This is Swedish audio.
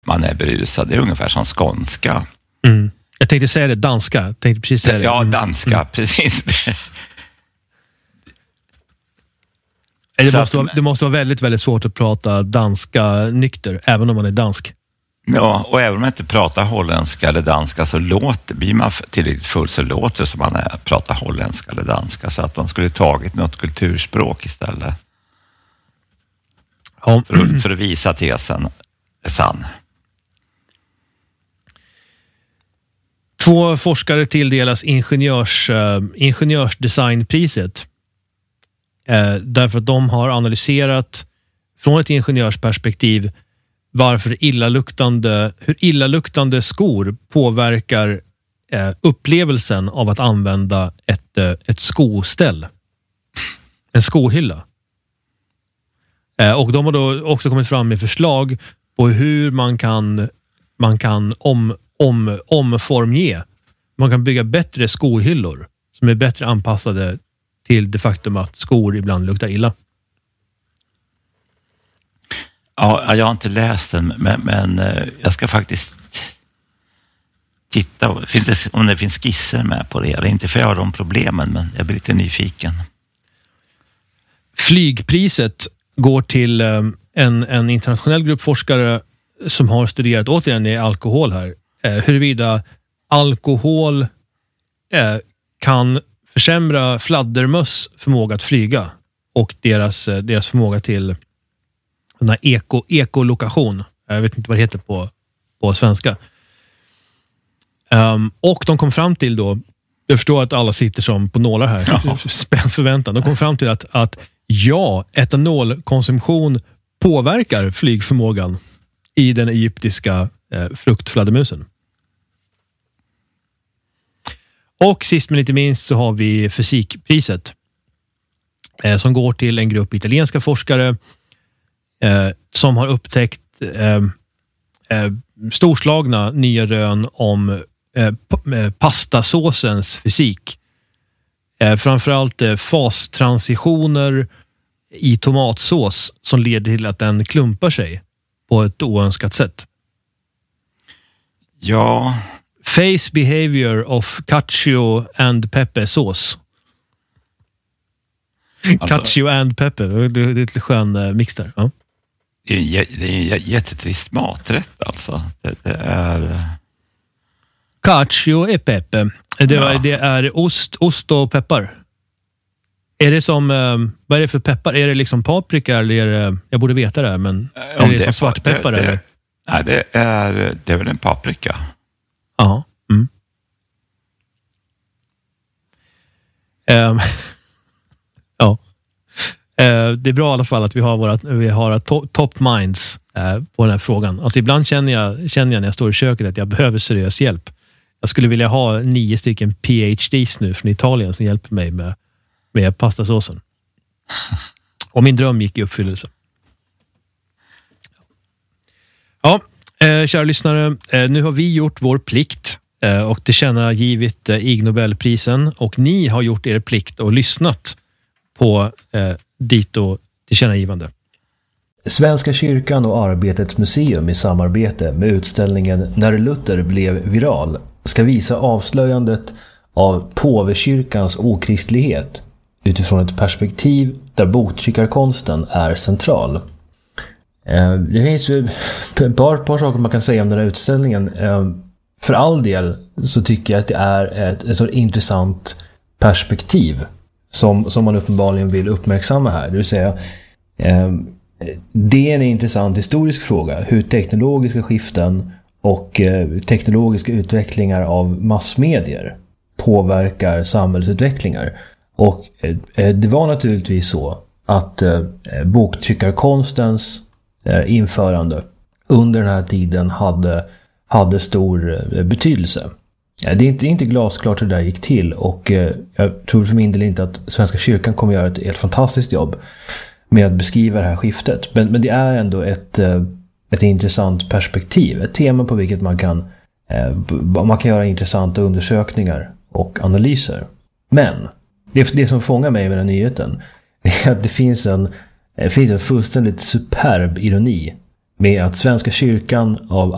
man är berusad. Det är ungefär som skånska. Mm. Jag tänkte säga det, danska. Jag tänkte precis säga det. Ja, danska, precis. Det måste vara väldigt, väldigt svårt att prata danska nykter, även om man är dansk. Ja, och även om man inte pratar holländska eller danska så blir man tillräckligt full så låter det som man pratar holländska eller danska, så att de skulle tagit något kulturspråk istället. Ja. För att visa tesen är sann. 2 forskare tilldelas ingenjörsdesignpriset. Därför att de har analyserat från ett ingenjörsperspektiv hur illaluktande skor påverkar upplevelsen av att använda ett skoställ. En skohylla. Och de har då också kommit fram med förslag på hur man kan omformge. Man kan bygga bättre skohyllor som är bättre anpassade till det faktum att skor ibland luktar illa. Ja, jag har inte läst den, men jag ska faktiskt titta om det finns skisser med på det. Inte för jag har de problemen, men jag blir lite nyfiken. Flygpriset går till en internationell grupp forskare som har studerat återigen i alkohol här. Huruvida alkohol kan försämra fladdermöss förmåga att flyga och deras förmåga till den här ekolokation. Jag vet inte vad det heter på svenska. Och de kom fram till då, jag förstår att alla sitter som på nålar här, spänd förväntan. De kom fram till att etanolkonsumtion påverkar flygförmågan i den egyptiska fruktfladdermusen. Och sist men inte minst så har vi fysikpriset som går till en grupp italienska forskare som har upptäckt storslagna nya rön om pastasåsens fysik. Framförallt fastransitioner i tomatsås som leder till att den klumpar sig på ett oönskat sätt. Ja. Face behavior of cacio and pepper sås. Cacio and pepper. Det är lite skön mix där. Ja. Det är en jättetrist maträtt alltså. Det är... Cacio e pepe. Det är ost och peppar. Är det som, vad är det för peppar? Är det liksom paprika eller är det, jag borde veta det här, men är det som svartpeppar eller? Nej, det är väl en paprika. Ja. Mm. Ja. Det är bra i alla fall att vi har top minds på den här frågan. Alltså ibland känner jag när jag står i köket att jag behöver seriös hjälp. Jag skulle vilja ha 9 stycken PhDs nu från Italien som hjälper mig med pastasåsen. Och min dröm gick i uppfyllelse. Ja, kära lyssnare, nu har vi gjort vår plikt och det känner givit Ig Nobelprisen, och ni har gjort er plikt och lyssnat på dito tillkännagivande. Svenska kyrkan och Arbetets museum i samarbete med utställningen När Luther blev viral ska visa avslöjandet av påvekyrkans okristlighet utifrån ett perspektiv där boktryckarkonsten är central. Det finns ett par saker man kan säga om den här utställningen. För all del så tycker jag att det är ett så intressant perspektiv som man uppenbarligen vill uppmärksamma här. Det vill säga, det är en intressant historisk fråga. Hur teknologiska skiften och teknologiska utvecklingar av massmedier påverkar samhällsutvecklingar. Och det var naturligtvis så att boktryckarkonstens införande under den här tiden hade stor betydelse. Det är inte glasklart hur det där gick till, och jag tror för min del inte att Svenska kyrkan kommer göra ett helt fantastiskt jobb med att beskriva det här skiftet. Men det är ändå ett intressant perspektiv, ett tema på vilket man kan göra intressanta undersökningar och analyser. Men det som fångar mig med den nyheten är att det finns en fullständigt superb ironi med att Svenska kyrkan av